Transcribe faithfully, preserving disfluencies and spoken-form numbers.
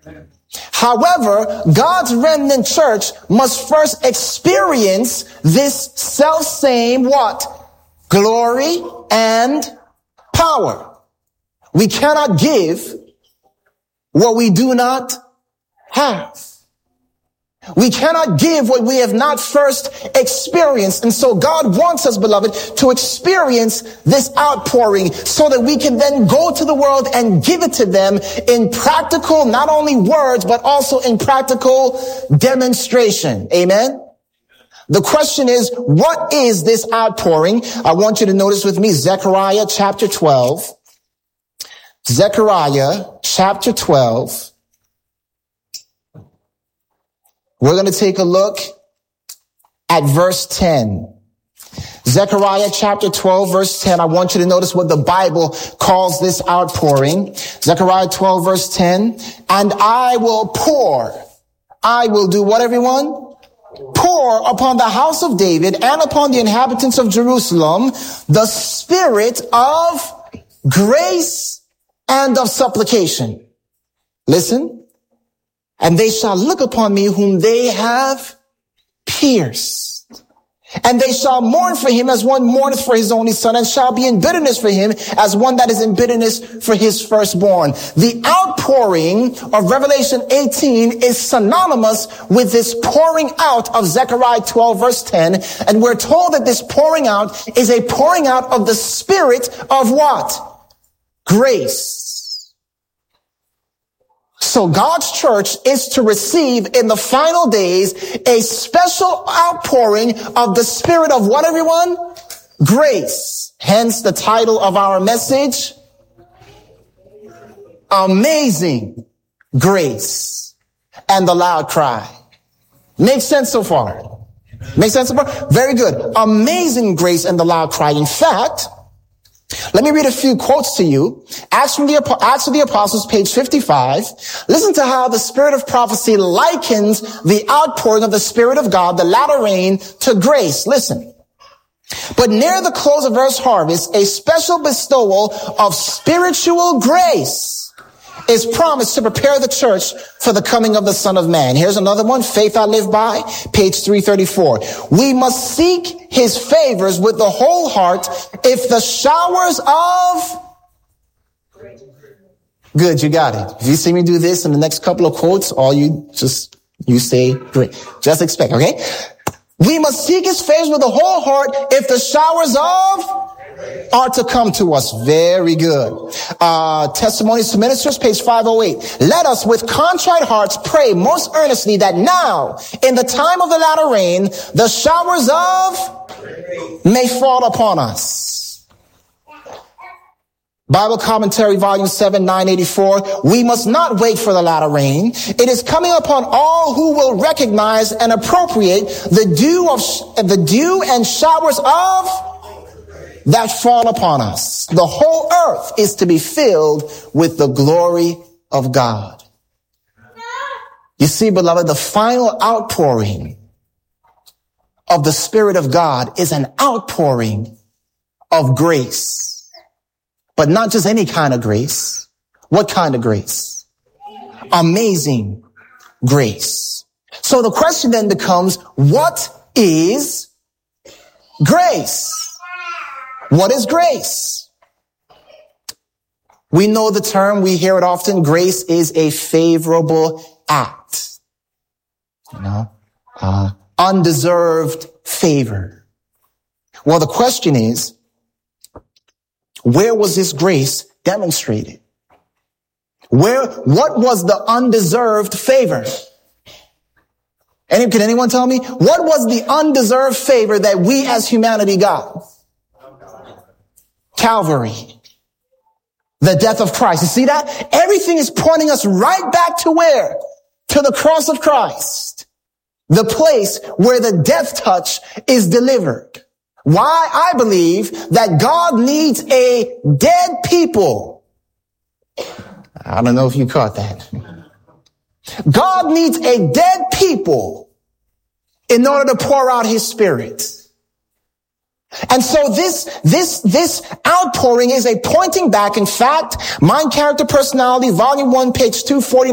However, God's remnant church must first experience this self-same what? Glory and power. We cannot give what we do not have. We cannot give what we have not first experienced. And so God wants us, beloved, to experience this outpouring so that we can then go to the world and give it to them in practical, not only words, but also in practical demonstration. Amen. The question is, what is this outpouring? I want you to notice with me Zechariah chapter twelve. Zechariah chapter twelve. We're going to take a look at verse ten. Zechariah chapter twelve, verse ten. I want you to notice what the Bible calls this outpouring. Zechariah twelve, verse ten. And I will pour. I will do what, everyone? Pour upon the house of David and upon the inhabitants of Jerusalem the spirit of grace and of supplication. Listen. And they shall look upon me whom they have pierced. And they shall mourn for him as one mourneth for his only son, and shall be in bitterness for him as one that is in bitterness for his firstborn. The outpouring of Revelation eighteen is synonymous with this pouring out of Zechariah twelve verse ten. And we're told that this pouring out is a pouring out of the spirit of what? Grace. So God's church is to receive in the final days a special outpouring of the spirit of what, everyone? Grace. Hence the title of our message, Amazing Grace and the Loud Cry. Makes sense so far? Makes sense so far? Very good. Amazing Grace and the Loud Cry. In fact, let me read a few quotes to you. Acts from the Acts of the Apostles, page fifty-five. Listen to how the spirit of prophecy likens the outpouring of the Spirit of God, the latter rain, to grace. Listen. But near the close of earth's harvest, a special bestowal of spiritual grace is promised to prepare the church for the coming of the Son of Man. Here's another one, Faith I Live By, page three thirty-four. We must seek his favors with the whole heart if the showers of... Good, you got it. If you see me do this in the next couple of quotes, all you just, you say, great. Just expect, okay? We must seek his favors with the whole heart if the showers of... are to come to us. Very good. Uh, Testimonies to Ministers, page five oh eight. Let us with contrite hearts pray most earnestly that now, in the time of the latter rain, the showers of may fall upon us. Bible Commentary, volume seven, nine eighty-four. We must not wait for the latter rain. It is coming upon all who will recognize and appropriate the dew of, the dew and showers of that fall upon us. The whole earth is to be filled with the glory of God. You see, beloved, the final outpouring of the Spirit of God is an outpouring of grace. But not just any kind of grace. What kind of grace? Amazing grace. So the question then becomes, what is grace? What is grace? We know the term, we hear it often. Grace is a favorable act. You know, uh, undeserved favor. Well, the question is, where was this grace demonstrated? Where, what was the undeserved favor? Any, can anyone tell me? What was the undeserved favor that we as humanity got? Calvary. The death of Christ. You see that? Everything is pointing us right back to where? To the cross of Christ. The place where the death touch is delivered. Why? I believe that God needs a dead people. I don't know if you caught that. God needs a dead people in order to pour out his Spirit. And so this, this, this outpouring is a pointing back. In fact, Mind, Character, Personality, volume one, page two forty.